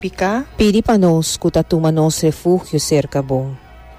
Pedi para nós que toma nosso refúgio cerca bom.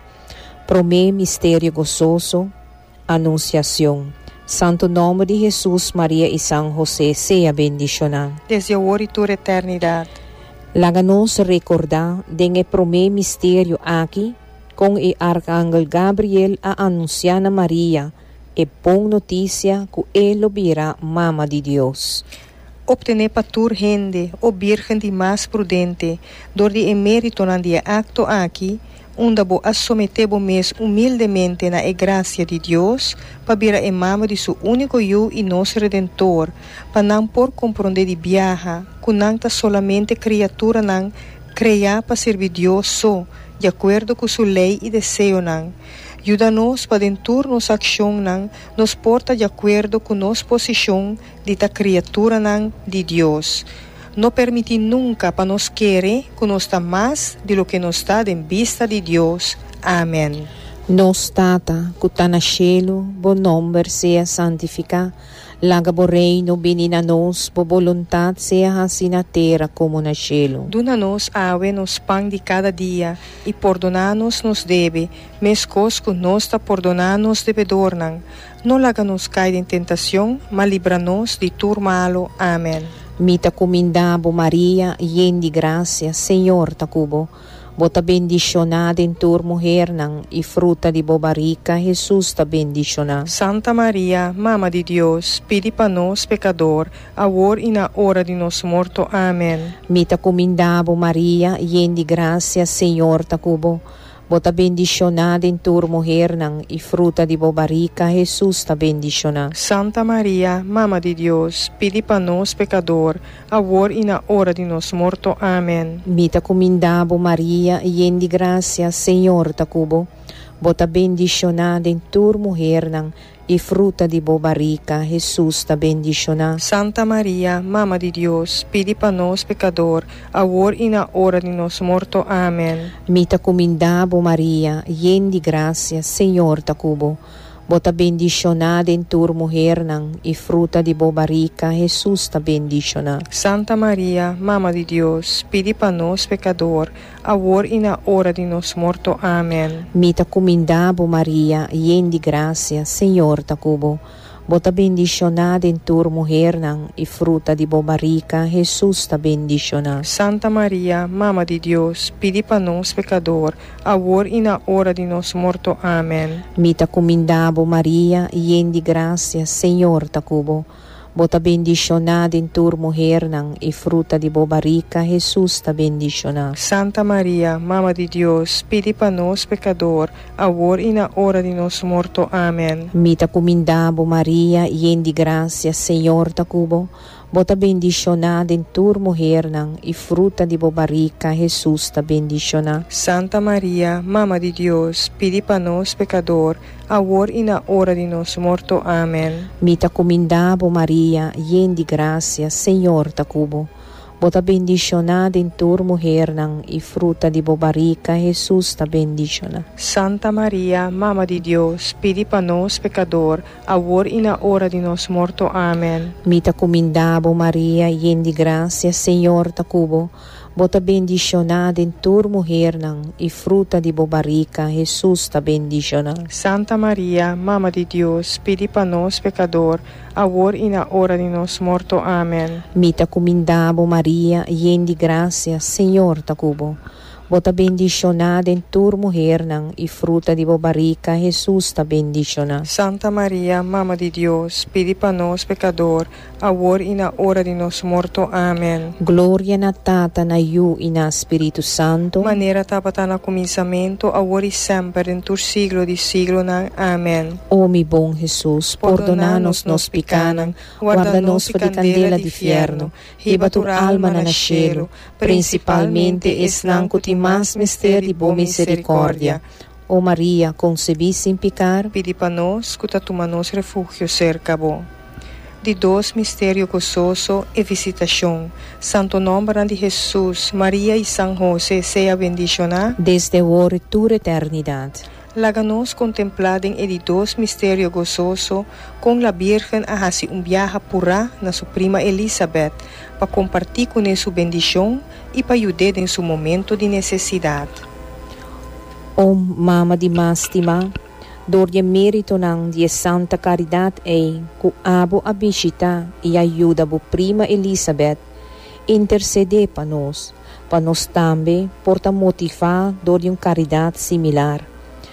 Promê mistério gozoso, anunciação. Santo nome de Jesus, Maria e São José, seja bendicionado. Desde agora e toda a eternidade. Laga-nos recordar de promê mistério aqui, com o arcángel Gabriel a anunciar a Maria, e bom notícia que ele virá mama de Deus. Obtener para tur gente, o virgem de mais prudente, dor de emérito na dia acto aqui, onde bo assometebo mes humildemente na graça de Deus, para vir a mama de seu único eu e nosso Redentor, para não por compreender de viaja, que não está solamente criatura não, criar para servir Deus só, de acordo com sua lei e desejo não. Ajuda-nos para dentro nossa ação não, nos porta de acordo com nossa posição de ta criatura não de Deus. Não permite nunca para nos querer que nos está mais de lo que nos está em vista de Deus. Amém. Nos tata, que está na cielo, bom nome seja santificado. Laga bo reino, benina nos, bo vontade seja assim na terra como na cielo. Duna-nos ave nos pão de cada dia, e perdona-nos nos deve, mescos que nos está perdonando-nos devedor não. Não laga-nos cair em tentação, mas livra-nos de tudo malo. Amém. Mita comindabo Maria, yen de graça, Senhor tacubo. Bota bendicionada em tua mulher não, e fruta de bobarica, Jesus ta bendicionado. Santa Maria, Mama de Deus, pedi para nós pecador, agora e na hora de nosso morto. Amém. Mita comindabo Maria, yen de graça, Senhor tacubo. Bota bendicionada em tua mulher não, e fruta de bobarica, Jesus ta bendicionado. Santa Maria, Mama de Deus, pedi para nós pecador, agora e na hora de nosso morto. Amém. Mita comindabo Maria, yen de graça, Senhor tacubo. Bota bendicionada em tua mulher não, e fruta de bobarica, Jesus ta bendicionado. Santa Maria, Mama de Deus, pedi para nós pecador, agora e na hora de nosso morto. Amém. Mita comindabo Maria, yen de graça, Senhor tacubo. Bota bendicionada em tua mulher não, e fruta de bobarica, Jesus ta bendicionado. Santa Maria, Mama de Deus, pedi para nós pecador, agora e na hora de nosso morto. Amém. Mita comindabo Maria, yen de graça, Senhor tacubo. Bota bendicionada em tua mulher não, e fruta de bobarica, Jesus ta bendicionado. Santa Maria, Mama de Deus, pedi para nós pecador, agora e na hora de nosso morto. Amém. Mita comindabo Maria, yen de graça, Senhor tacubo. Bota bendicionada em tua mulher não, e fruta de bobarica, Jesus ta bendicionado. Santa Maria, Mama de Deus, pedi para nós pecador, agora e na hora de nosso morto. Amém. Mita comindabo Maria, yen de graça, Senhor tacubo. Bota bendicionada em tua mulher não, e fruta de bobarica, Jesus ta bendicionado. Santa Maria, Mama de Deus, pedi para nós pecador, agora e na hora de nosso morto. Amém. Mita comindabo Maria, yen de graça, Senhor tacubo. Bota bendicionada em tua mulher não, e fruta de bobarica, Jesus ta bendicionado. Santa Maria, Mama de Deus, pedi para nós pecador, agora e na hora de nosso morto. Amém. Mita comindabo Maria, yen de graça, Senhor tacubo. Bota bendicionada em tua mulher não, e fruta de bobarica, Jesus ta bendicionado. Santa Maria, Mama de Deus, pedi para nós pecador, agora e na hora de nosso morto. Amém. Mita comindabo Maria, yen de graça, Senhor tacubo. Bota bendicionada em tua mulher não, e fruta de bobarica, Jesus ta bendicionado. Santa Maria, Mama de Deus, pedi para nós pecador, agora e na hora de nosso morto. Amém. Glória na Tata, na Iu e na Espírito Santo. Maneira tapata na começamento, agora e sempre, em todo siglo de siglo. Amém. Ó mi bom Jesus, perdona-nos nos pecados, guarda-nos de candela de fierno, riba tu alma na cielo, principalmente esnanco ti mais mistério de boa misericórdia. Ó Maria, concebi sem pecar, pedi para nós, que toma nosso refúgio cerca bom. De dois mistérios gozoso e visitação. Santo nome de Jesus, Maria e São José, seja bendicionado desde agora e toda eternidade. Laga-nos contempladen e dos mistério gozoso com la Virgen a hasi viaje pura na sua prima Elizabeth para compartilhar com ela sua bendição e para ajudar em seu momento de necessidade. O Mama di Mástima, dor de mérito ng de Santa Caridad ku abo a bisita e ajuda bo prima Elizabeth, intercede pa nos tambe porta motivar dor de caridad similar,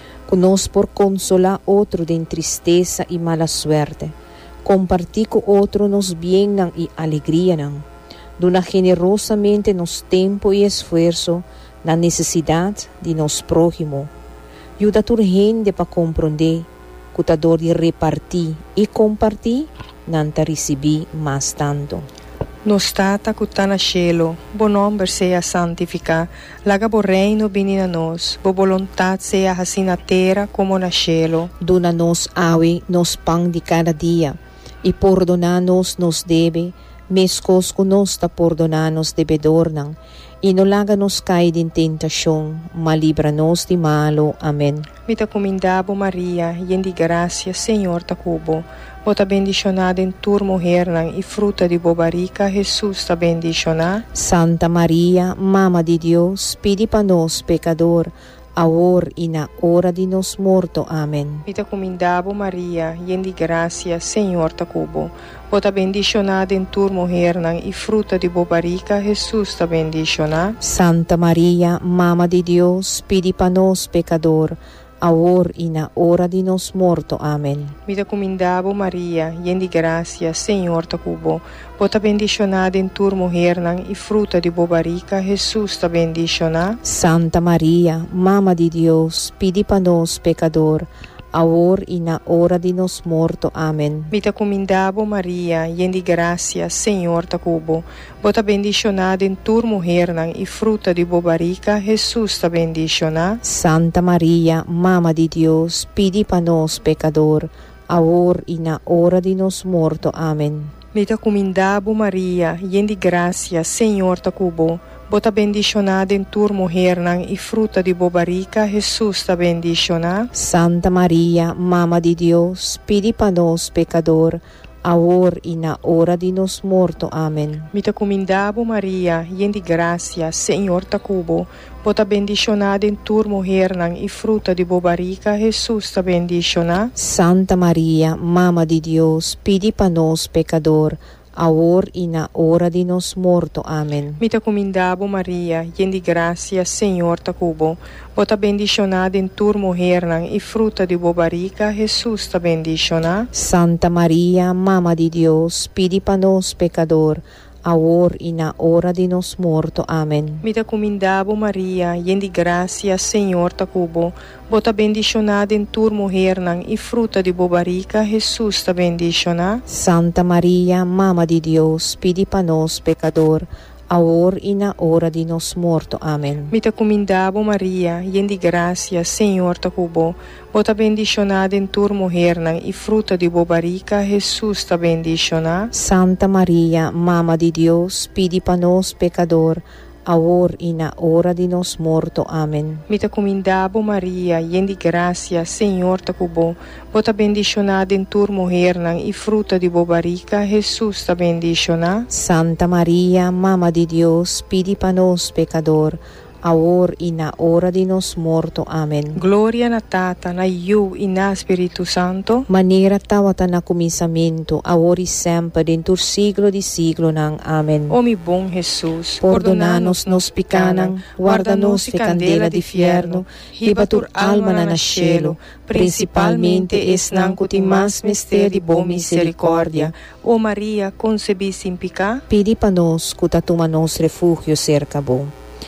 nos por consolar outro de tristeza e mala suerte, compartir com outro nos bien nang e alegria nang, dona generosamente nos tempo e esforço na necessidade de nos prójimo. Ajuda urgente para compreender que a dor de repartir e compartir não te recebi mais tanto. Nostata que está no cielo, bo nome seja santificado, laga bo reino vini a nós, bo vontade seja assim na terra como no cielo. Dona-nos awe nos pão de cada dia, e perdona-nos nos debe, mescos que nos ta perdona-nos debedor nang, e não laga-nos cair em tentação, mas livra-nos de malo. Amém. Mita comendabo Maria, yen de graça, Senhor ta cubo. Bota bendicionada em tua mulher e fruta de bobarica, Jesus ta bendicionada. Santa Maria, Mama de Deus, pedi para nós, pecador, agora e na hora de nos morto. Amém. Mita comendabo Maria, yen de graça, Senhor ta cubo. Bota bendicionada em tua mulher e fruta de bobarica, Jesus ta bendicionada. Santa Maria, Mama de Deus, pedi para nós, pecador, agora e na hora de nos morto. Amém. Mita comendabo Maria, yen de graça, Senhor ta cubo. Bota bendicionada em tua mulher e fruta de bobarica, Jesus ta bendicionada. Santa Maria, Mama de Deus, pedi para nós, pecador, agora e na hora de nos morto. Amém. Mita comendabo Maria, yen de graça, Senhor ta cubo. Bota bendicionada em tua mulher e fruta de bobarica, Jesus ta bendicionada. Santa Maria, Mama de Deus, pedi para nós, pecador, agora e na hora de nos morto. Amém. Mita comendabo Maria, yen de graça, Senhor ta cubo. Bota bendicionada em tua mulher e fruta de bobarica, Jesus ta bendicionada. Santa Maria, Mama de Deus, pedi para nós, pecador, agora e na hora de nos morto. Amém. Mita comendabo Maria, yen de graça, Senhor ta cubo. Bota bendicionada em tua mulher e fruta de bobarica, Jesus ta bendicionada. Santa Maria, Mama de Deus, pedi para nós, pecador, agora e na hora de nos morto. Amém. Mita comendabo Maria, yen de graça, Senhor ta cubo. Bota bendicionada em tua mulher e fruta de bobarica, Jesus ta bendicionada. Santa Maria, Mama de Deus, pedi para nós, pecador, agora e na hora de nos morto. Amém. Mita comendabo Maria, yen de graça, Senhor ta cubo. Bota bendicionada em tua mulher e fruta de bobarica, Jesus ta bendicionada. Santa Maria, Mama de Deus, pedi para nós, pecador, agora e na hora de nos morto. Amém. Mita comendabo Maria, yen de graça, Senhor ta cubo. Bota bendicionada em tua mulher e fruta de bobarica, Jesus ta bendicionada. Santa Maria, Mama de Deus, pedi para nós, pecador, agora e na hora de nos morto. Amém. Mita comendabo Maria, yen de graça, Senhor ta cubo. Bota bendicionada em tua mulher e fruta de bobarica, Jesus ta bendicionada. Santa Maria, Mama de Deus, pedi para nós, pecador, agora e na hora de nos morto. Amém. Glória na Tata, na Iu e na Espírito Santo. Maneira tawata na começamento, agora e sempre, dentro do siglo de siglo nang. Amém. Ó mi bom Jesus, Perdona-nos nos picanang, guarda-nos de candela de fierno, ribatur alma na cielo, principalmente es nang kuti mas mister de boa misericórdia. Ó Maria, concebi sem pecado. Pedi para nós, cutatuma nos refúgio cerca bom.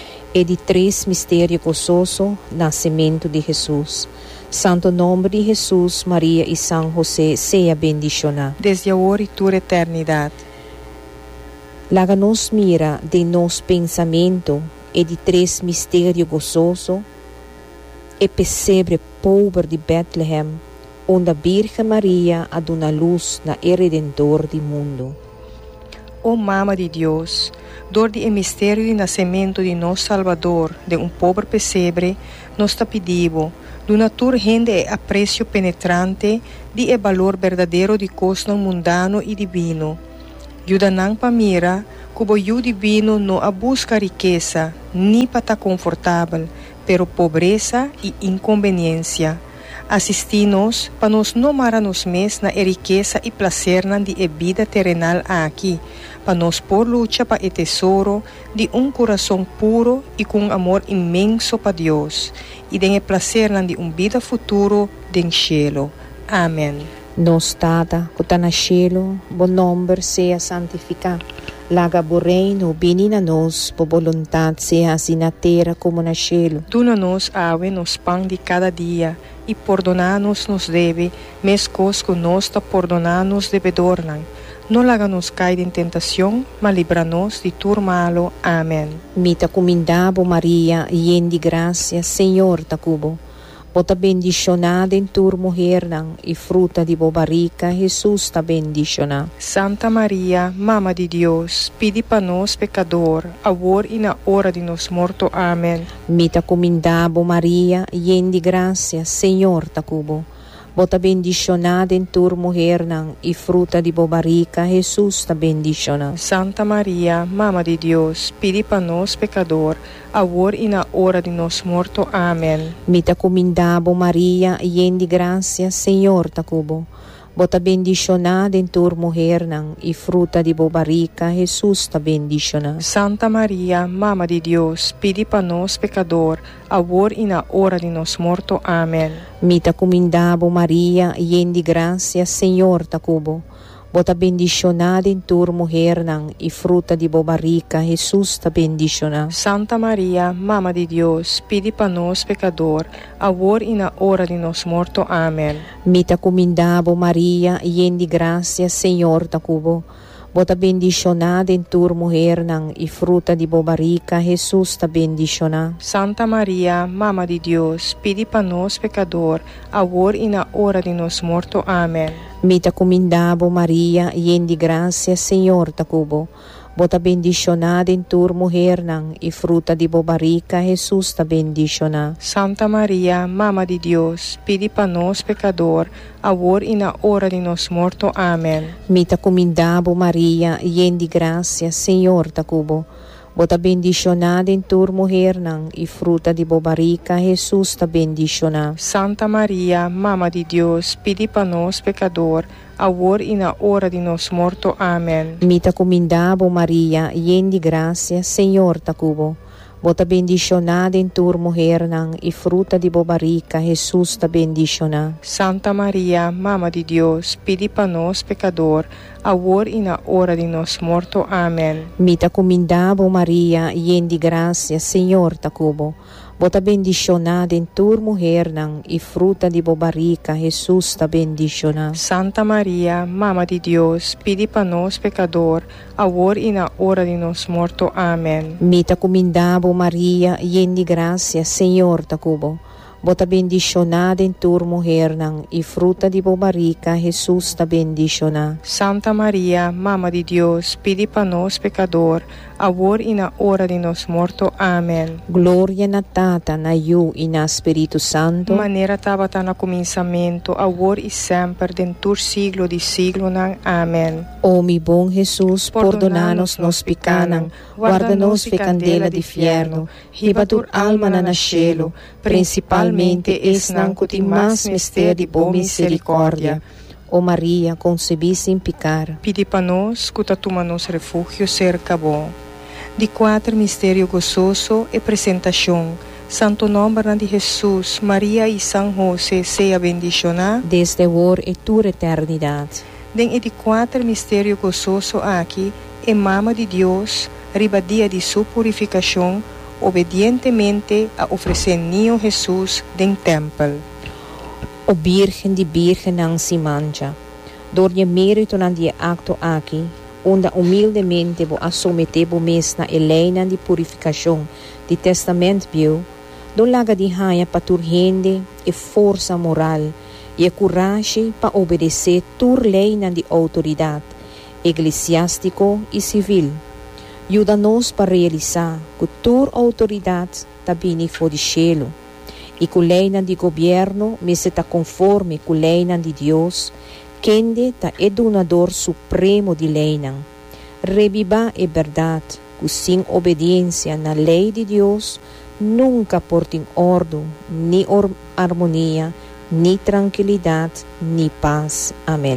E de três mistérios gozoso, nascimento de Jesus. Santo nome de Jesus, Maria e São José, seja bendicionado. Desde agora e toda eternidade. Laga nos mira de nos pensamento e de três mistérios gozoso, e pesebre pobre de Bethlehem, onde a Virgem Maria a dona luz na Redentor do mundo. Ó Mama de Deus, dor de mistério de nascimento de nosso Salvador, de pobre pesebre, nos ta pedimos, do natur rende e aprecio penetrante di e valor verdadeiro di cosno mundano e divino. Yudanang pamira, cubo yu divino no a busca riqueza, ni pata confortável, pero pobreza e inconveniência. Assisti-nos para nos não mara-nos mes na riqueza e prazer de vida terrenal aqui, para nos por luta para o tesouro de coração puro e com amor imenso para Deus, e de prazer de vida futuro de cielo. Amém. Nos Tata, que está no cielo, bom nome seja santificado. Laga bo reino, bini na nos, po vontade seja assim na terra como na cielo. Duna-nos ave nos pão de cada dia, e perdona-nos nos deve, mescos que nós ta perdona-nos devedornan. Não laga-nos cair em tentação, mas livra-nos de tudo malo. Amém. Mita comindabo Maria, ien de graça, Senhor ta cubo. Bota bendicionada em tur mulher e fruta de bobarica, Jesus ta bendicionada. Santa Maria, Mama de Deus, pedi para nós pecador, agora e na hora de nos morto. Amém. Mita comindabo Maria, ien de graça, Senhor ta cubo. Bota bendicionada em tur mulher e fruta de bobarica, Jesus ta bendicionada. Santa Maria, Mama de Deus, pedi para nós pecador, agora e na hora de nos morto. Amém. Mita comindabo Maria, ien de graça, Senhor ta cubo. Bota bendicionada em tur mulher e fruta de bobarica, Jesus ta bendicionada. Santa Maria, Mama de Deus, pedi para nós pecador, agora e na hora de nos morto. Amém. Mita comindabo Maria, ien de graça, Senhor ta cubo. Bota bendicionada em tur mulher e fruta de bobarica, Jesus ta bendicionada. Santa Maria, Mama de Deus, pedi para nós pecador, agora e na hora de nos morto. Amém. Mita comindabo Maria, ien de graça, Senhor ta cubo. Bota bendicionada em tur mulher e fruta de bobarica, Jesus ta bendicionada. Santa Maria, Mama de Deus, pedi para nós pecador, agora e na hora de nos morto. Amém. Mita comindabo Maria, ien de graça, Senhor ta cubo. Bota bendicionada em tur mulher e fruta de bobarica, Jesus ta bendicionada. Santa Maria, Mama de Deus, pedi para nós pecador, agora e na hora de nos morto. Amém. Mita comindabo Maria, ien de graça, Senhor ta cubo. Bota bendicionada em tur mulher e fruta de bobarica, Jesus ta bendicionada. Santa Maria, Mama de Deus, pedi para nós pecador, agora e na hora de nos morto. Amém. Mita comindabo Maria, ien de graça, Senhor ta cubo. Bota bendicionada em tur mulher e fruta de bobarica, Jesus ta bendicionada. Santa Maria, Mama de Deus, pedi para nós pecador, agora e na hora de nos morto. Amém. Mita comindabo Maria, ien de graça, Senhor ta cubo. Bota bendicionada em tur mulher e fruta de bobarica, Jesus ta bendicionada. Santa Maria, Mama de Deus, pedi para nós pecador, agora e na hora de nos morto. Amém. Mita comindabo Maria, ien de graça, Senhor ta cubo. Bota bendicionada em tur mulher e fruta de bobarica, Jesus ta bendicionada. Santa Maria, Mama de Deus, pedi para nós pecador, agora e na hora de nos morto. Amém. Glória na Tata, na Iu e na Espírito Santo. Maneira estava no começamento, agora e sempre, dentro siglo de siglo. Amém. Ó mi bom Jesus, perdona-nos nos pecanan, guarda-nos de candela de fierno, riba tur alma na cielo, principalmente es nanco ti mas mister de boa misericórdia. Ó Maria, concebi sem pecar. Pedi para nós, que toma-nos refúgio cerca bom. De 4 mistério gozoso e apresentação. Santo nome de Jesus, Maria e São José, seja bendicionado desde agora e toda eternidade. Den de 4 mistério gozoso aqui, é Mama de Deus, riba dia de sua purificação, obedientemente a oferecer niño Jesus den templo. O Virgem de Virgem não se mancha. Door je mérito na die acto aqui, onde humildemente vou assometer o mês na eleina de purificação de testamento bio, do laga de raia para tur rende e força moral e a coragem para obedecer tur lei na de autoridade eclesiástico e civil. Ajuda-nos para realizar que tur autoridade também for de cielo E com lei de governo, me se tá conforme com lei de Deus, quem tá é donador supremo de lei. Reviva é verdade, que sem obediência na lei de Deus, nunca porta em ordem, nem harmonia, nem tranquilidade, nem paz. Amém.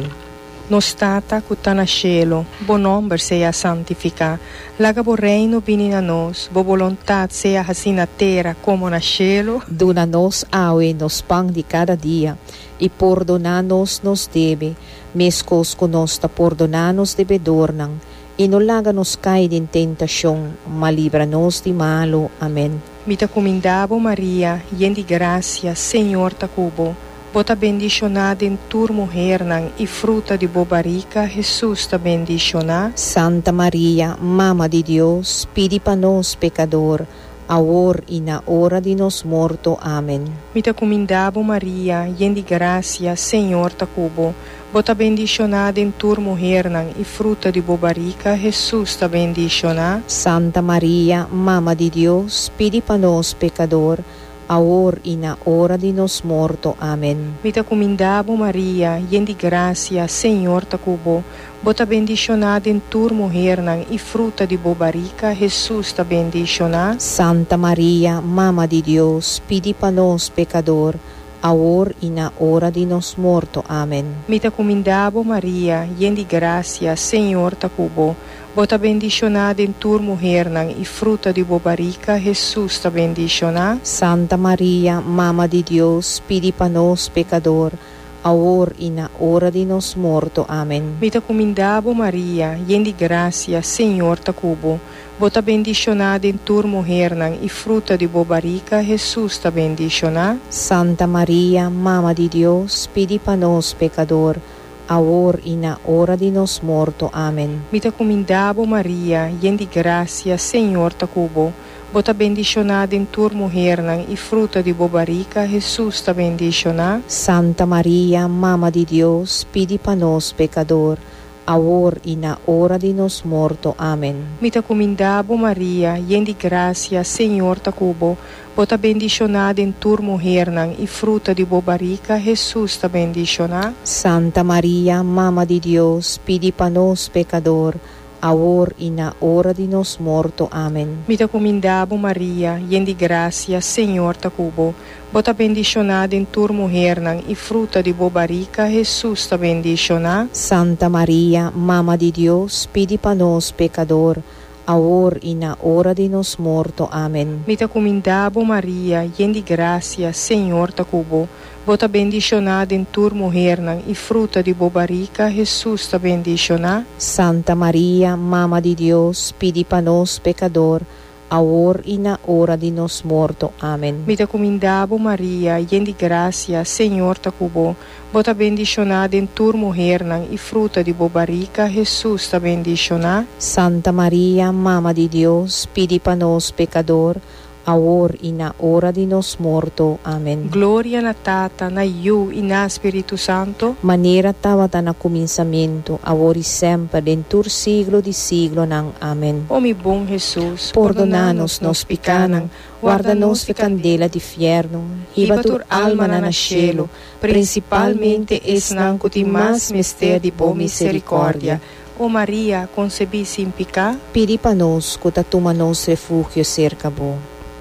Nostata que está na cielo, bo nome seja santificado, laga bo reino vini na nós, bo vontade seja assim na terra como na cielo. Dona-nos aue nos pão de cada dia, e perdona-nos nos deve, mescos conosco perdona-nos devedor, e não laga-nos cair em tentação, mas livra-nos de malo. Amém. Mita comendavo Maria, yen de gracia, Senhor ta cubo. Bota bendicionada em tua mulher e fruta de bobarica, Jesus ta bendicionada. Santa Maria, Mama de Deus, pedi para nós pecador, agora e na hora de nos morto. Amém. Mita comendavo Maria, yen de gracia, Senhor ta cubo. Bota bendicionada em tua mulher e fruta de bobarica, Jesus ta bendicionada. Santa Maria, Mama de Deus, pedi para nós pecador, agora e na hora de nos morto. Amém. Mita comendavo Maria, yen de gracia, Senhor ta cubo. Bota bendicionada em tua mulher e fruta de bobarica, Jesus ta bendicionada. Santa Maria, Mama de Deus, pedi para nós pecador, agora e na hora de nos morto. Amém. Mita comendavo Maria, yen de gracia, Senhor ta cubo. Bota bendicionada em tua mulher e fruta de bobarica, Jesus ta bendicionada. Santa Maria, Mama de Deus, pedi para nós pecador, agora e na hora de nos morto. Amém. Mita comendavo Maria, yen de gracia, Senhor ta cubo. Bota bendicionada em tua mulher e fruta de bobarica, Jesus ta bendicionada. Santa Maria, Mama de Deus, pedi para nós pecador, agora e na hora de nos morto. Amém. Mita comendavo Maria, yen de gracia, Senhor ta cubo. Bota bendicionada em tua mulher e fruta de bobarica, Jesus ta bendicionada. Santa Maria, Mama de Deus, pedi para nós pecador, agora e na hora de nos morto. Amém. Mita comendavo Maria, yen de gracia, Senhor ta cubo. Bota bendicionada em tua mulher e fruta de bobarica, Jesus ta bendicionada. Santa Maria, Mama de Deus, pedi para nós pecador, agora e na hora de nos morto. Amém. Mita comendavo Maria, yen de gracia, Senhor ta cubo. Bota bendicionada em tua mulher e fruta de bobarica, Jesus ta bendicionada. Santa Maria, Mama de Deus, pedi para nós pecador, agora e na hora de nos morto. Amém. Mita comendavo Maria, yen de gracia, Senhor ta cubo. Bota bendicionada em tua mulher e fruta de bobarica, Jesus ta bendicionada. Santa Maria, Mama de Deus, pedi para nós pecador, agora e na hora de nos morto. Amém. Mita comendavo Maria, yen de gracia, Senhor ta cubo. Bota bendicionada em tua mulher e fruta de bobarica, Jesus ta bendicionada. Santa Maria, Mama de Deus, pedi para nós pecador, agora e na hora de nos morto. Amém. Glória na Tata, na Iu e na Espírito Santo. Maneira estava na começamento, agora e sempre, dentro do siglo de siglo. Amém. Ó meu bom Jesus, perdona-nos nos pecados, guarda-nos da candela de inferno, riba tua alma na cielo, principalmente esnan que mais mistério de boa misericórdia. Ó Maria, concebi sem pecado, pedi para nós que toma nos refúgio cerca bom.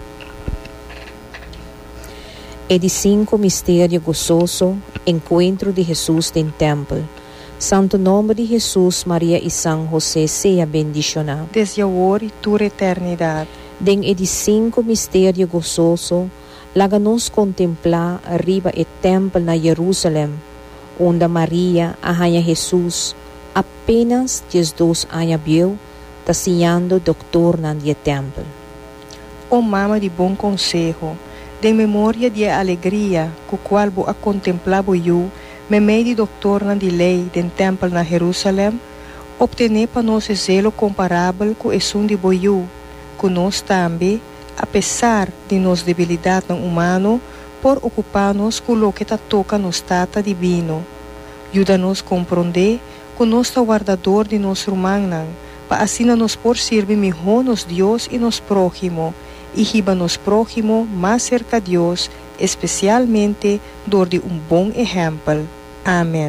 E de 5 mistério gozoso, encontro de Jesus em templo. Santo nome de Jesus, Maria e São José seja bendicionado. desde agora e toda eternidade. Den e de 5 mistério gozoso, laga-nos contemplar arriba o templo na Jerusalém, onde Maria, a rainha Jesus, apenas 12 anos viu, taciando doutor na templo. Ó mama de bom conselho, de memória de alegria, com qual vou a contemplar eu, me meio de doutor na de lei do templo na Jerusalém, obtener para nós zelo comparável com esse de boiú, que nós também, apesar de nos debilidade humano, por ocupar-nos com o que toca nos tata divino. Ajuda-nos a compreender que nós está guardador de nosso irmão, para assim nos por servir melhor nos Deus e nos próximo, e riba nos próximo mais cerca de Deus especialmente door de bom exemplo. Amém.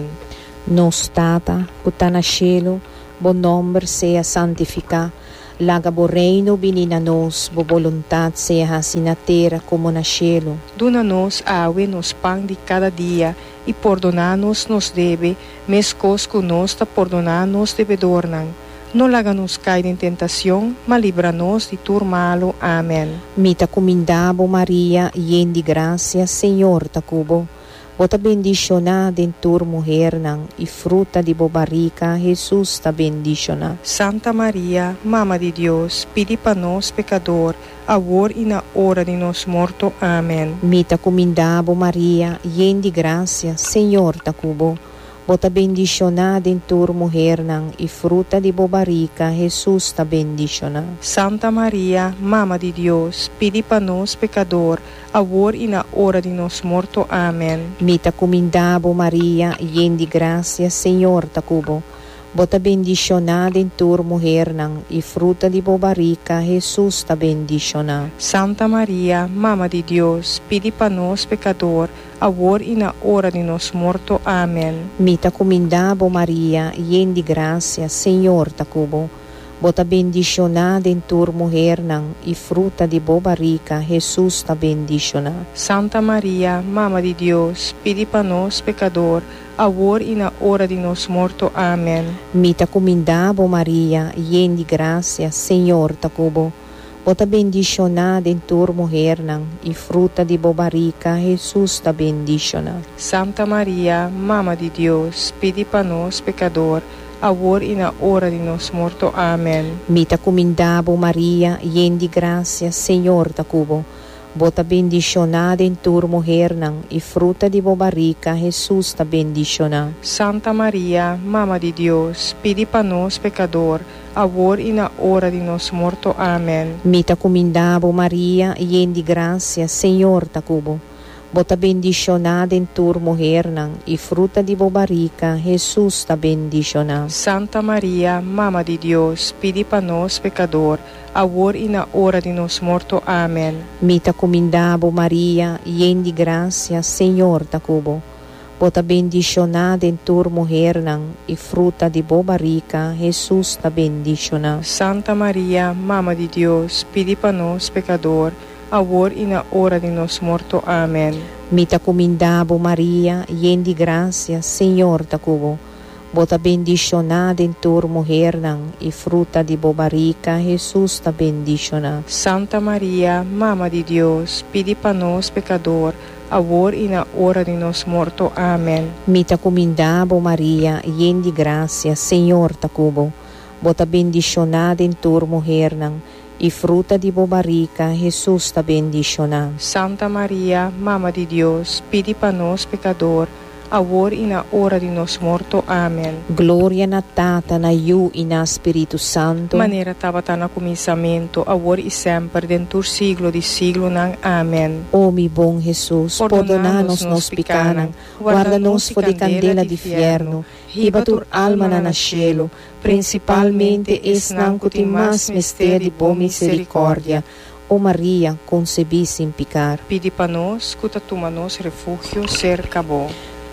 Nos Tata, que está na cielo, bom nome seja santificado. Laga bo reino vinina nos, bo voluntad seja assim na terra como na cielo. Dona-nos awe nos pão de cada dia, e perdona-nos nos deve, mescos que nos ta perdona-nos devedornan. Não laga-nos cair em tentação, mas livra-nos de tudo malo. Amém. Mita comindabo Maria, yen de graça, Senhor ta cubo. Bota bendicionada em tur mulher nan, e fruta de bo barriga, Jesus ta bendicionada. Santa Maria, Mama de Deus, pedi para nós pecador, agora e na hora de nós morto. Amém. Mita comindabo Maria, yen de graça, Senhor ta cubo. Bota bendicionada em tur mulher nan, e fruta de bo barriga, Jesus ta bendicionada. Santa Maria, Mama de Deus, pedi para nós pecador, agora e na hora de nós morto. Amém. Mita comindabo Maria, yen de graça, Senhor ta cubo. Bota bendicionada em tur mulher nan, e fruta de bo barriga, Jesus ta bendicionada. Santa Maria, Mama de Deus, pedi para nós pecador, agora e na hora de nós morto. Amém. Mita comindabo Maria, yen de graça, Senhor ta cubo. Bota bendicionada em tur mulher nan, e fruta de bo barriga, Jesus ta bendicionada. Santa Maria, Mama de Deus, pedi para nós pecador, agora e na hora de nós morto. Amém. Mita comindabo Maria, yen de graça, Senhor ta cubo. Bota bendicionada em tur mulher nan, e fruta de bo barriga, Jesus ta bendicionada. Santa Maria, Mama de Deus, pedi para nós pecador, agora e na hora de nós morto. Amém. Mita comindabo Maria, yen de graça, Senhor ta cubo. Bota bendicionada em tur mulher nan, e fruta de bo barriga, Jesus ta bendicionada. Santa Maria, Mama de Deus, pedi para nós pecador, agora e na hora de nós morto. Amém. Mita comindabo Maria, yen de graça, Senhor ta cubo. Bota bendicionada em tur mulher nan, e fruta de bo barriga, Jesus ta bendicionada. Santa Maria, Mama de Deus, pedi para nós pecador, agora e na hora de nós morto. Amém. Mita comindabo Maria, yen de graça, Senhor ta cubo. Bota bendicionada em tur mulher nan, e fruta de bo barriga, Jesus ta bendicionada. Santa Maria, Mama de Deus, pedi para nós pecador, agora e na hora de nós morto. Amém. Mita comindabo Maria, yen de graça, Senhor ta cubo. Bota bendicionada em tur mulher nan, e fruta de bo barriga, Jesus ta bendicionada. Santa Maria, Mama de Deus, pedi para nós pecador, agora e na hora de nós morto. Amém. Mita comindabo Maria, yen de graça, Senhor ta cubo. Bota bendicionada em tur mulher nan, e fruta de bo barriga, Jesus ta bendicionada. Santa Maria, Mama de Deus, pedi para nós pecador, agora e na hora de nós morto. Amém. Glória na Tata, na Iu e na Espírito Santo. Maneira estava no começamento, agora e sempre, dentro do siglo de siglo. Amém. Ó mi bom Jesus, perdona-nos nos pecados, guarda-nos fora de candela de inferno, riba tur alma na cielo, principalmente es nanco ti mais mistério de boa misericórdia. Ó Maria, concebi sem pecar. Pedi para nós, que toma nos refúgio, cerca bom.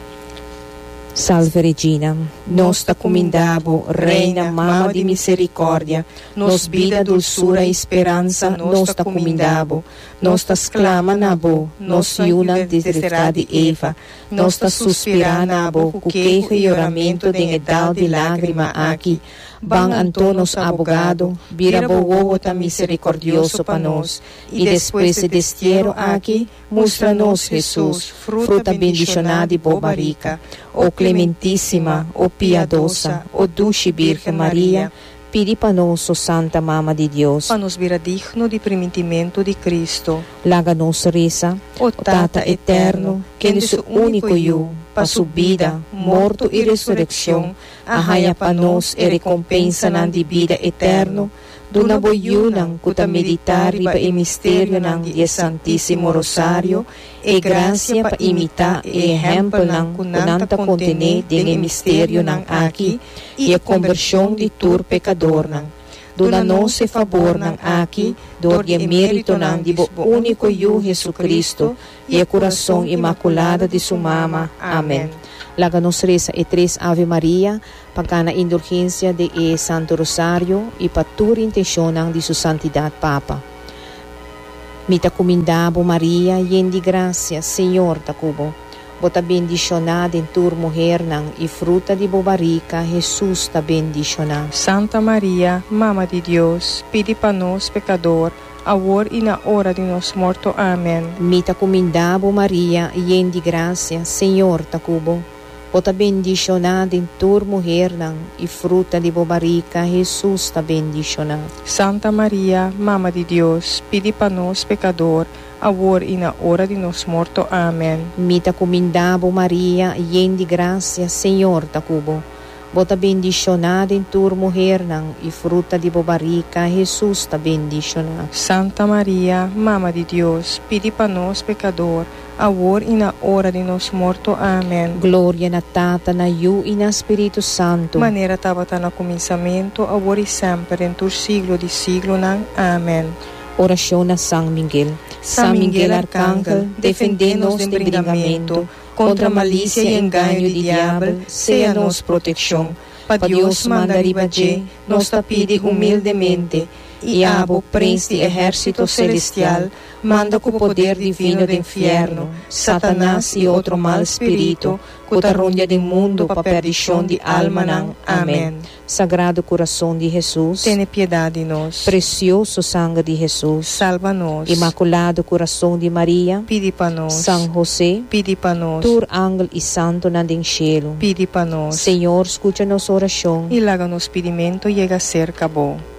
Salve Regina, nos ta comindabo, Reina, Mama de misericórdia, nos vida, dulçura e esperança, nos ta comindabo, nos ta exclama na bo, nos iuna desretirá de Eva, nos ta suspira na bo, cu queijo e oramento de edal de lágrima aqui, Ban Antonos abogado, vira bogo ta misericordioso pa nós, e depois de destierro aqui, mostra-nos Jesus, fruta bendicionada e boa rica, ó clementíssima, ó piedosa, ó dulce Virgem Maria, pedi para nós, ó Santa Mama de Deus, para nos vira digno de primitimento de Cristo. Laga-nos reza, ó Tata eterno, que é o único eu, para sua vida, morto e ressurreição, arraia para nós e recompensa na de vida eterno, duna boyunang kuta meditar iba e mistério ng Dies Santíssimo Rosário, e gracia pa imita e exemplo ng kunanta contene ding mistério ng aki, e a conversão de tur pecador ng. Duna nos e favor ng aki, dor e mérito nan di bo único yu Jesucristo e a coração imaculada de sua mama. Amém. Laga nos reza e 3 Ave Maria, pagana indulgência de e Santo Rosário e patur intencionam de sua santidade Papa. Mita comindabo Maria, yen di gracia, Senhor da cubo. Bota bendicionada em tur mulher nan e fruta de bobarica, Jesus ta bendicionada. Santa Maria, Mama de Deus, pedi para nós pecador, agora e na hora de nosso morto. Amém. Mita comindabo Maria, yen di gracia, Senhor ta cubo. Bota bendicionada em tur mulher nan e fruta de bobarica, Jesus ta bendicionada. Santa Maria, Mama de Deus, pedi para nós pecador, agora e na hora de nosso morto. Amém. Mita comindabo Maria, yen di gracia, Senhor ta cubo. Bota bendicionada em tur mulher nan e fruta de bobarica, Jesus ta bendicionada. Santa Maria, Mama de Deus, pedi para nós pecador, agora e na hora de nosso morto. Amém. Glória na Tata, na Yu e na Espírito Santo. Maneira estava no começamento, agora e sempre, em todo siglo de siglo. Amém. Oração a São Miguel. São Miguel Arcángel, defendendo-nos de brigamento, contra a malícia e engano do diabo, seja nos proteção. Para Deus manda ribaje, nos pide humildemente, e abo, príncipe exército celestial, manda com o poder divino do inferno, Satanás e outro mal espírito, que tarronha do mundo para perdição de alma. Amém. Sagrado coração de Jesus, tenha piedade de nós. Precioso sangue de Jesus, salva-nos. Imaculado coração de Maria, pede para nós. São José, pede para nós. Tur ángel e santo na den cielo, pede para nós. Senhor, escuta nossa oração e laga nos pedimento chega a ser acabou.